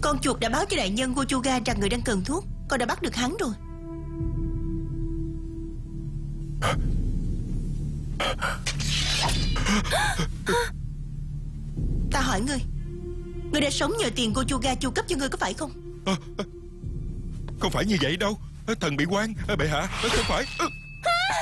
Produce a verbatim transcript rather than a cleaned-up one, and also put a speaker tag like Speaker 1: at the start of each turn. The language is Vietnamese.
Speaker 1: Con chuột đã báo cho đại nhân Gochuga rằng người đang cần thuốc. Con đã bắt được hắn rồi. Ta hỏi ngươi, ngươi đã sống nhờ tiền Gochuga chu cấp cho ngươi có phải không?
Speaker 2: à, Không phải như vậy đâu. Thần bị quan, bệ hạ. Không phải.